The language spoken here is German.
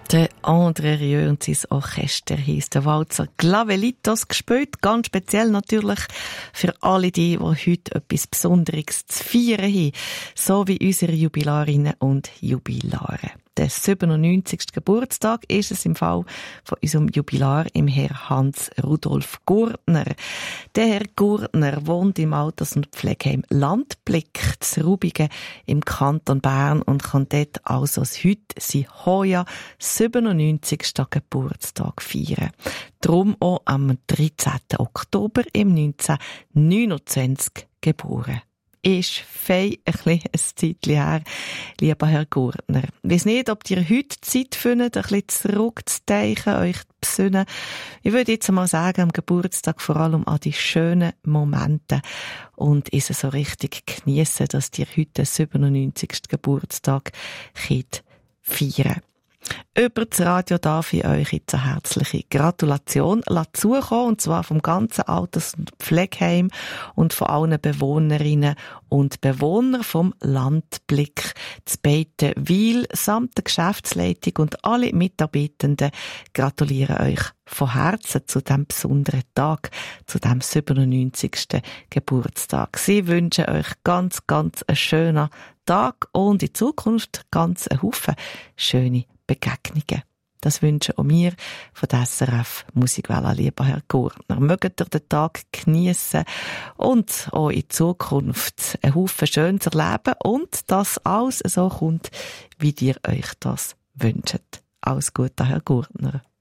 Der André Rieu und sein Orchester heisst der Walzer Clavelitos, gespielt ganz speziell natürlich für alle die heute etwas Besonderes zu feiern haben, so wie unsere Jubilarinnen und Jubilare. Der 97. Geburtstag ist es im Fall von unserem Jubilar, im Herr Hans Rudolf Gurtner. Der Herr Gurtner wohnt im Alters- und Pflegeheim Landblick zu Rubigen im Kanton Bern und kann dort also heute sein Hoja 97. Geburtstag feiern. Darum auch am 13. Oktober im 1929 geboren. Ist fei ein Zeitchen her, lieber Herr Gurtner. Ich weiss nicht, ob ihr heute Zeit findet, ein bisschen zurückzudenken, euch zu besinnen. Ich würde jetzt mal sagen, am Geburtstag vor allem an die schönen Momente und es so richtig geniessen, dass ihr heute den 97. Geburtstag feiern. Über das Radio darf ich euch jetzt eine herzliche Gratulation zukommen, und zwar vom ganzen Alters- und Pflegeheim und von allen Bewohnerinnen und Bewohnern vom Landblick zu Beitenwil samt der Geschäftsleitung und alle Mitarbeitenden gratulieren euch von Herzen zu diesem besonderen Tag, zu diesem 97. Geburtstag. Sie wünschen euch ganz einen schönen Tag und in Zukunft ganz einen Haufen schöne Begegnungen. Das wünschen auch wir von der SRF Musikwelle, lieber Herr Gurtner. Mögt ihr den Tag geniessen und auch in Zukunft einen Haufen Schönes erleben und dass alles so kommt, wie ihr euch das wünscht. Alles Gute, Herr Gurtner.